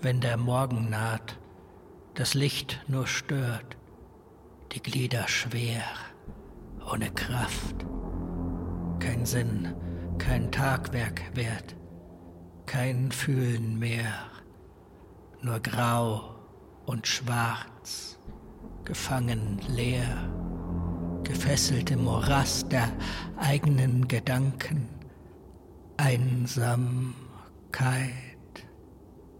wenn der Morgen naht, das Licht nur stört, die Glieder schwer, ohne Kraft, kein Sinn, kein Tagwerk wert, kein Fühlen mehr, nur grau und schwarz, gefangen leer, gefesselt im Morast der eigenen Gedanken, Einsamkeit.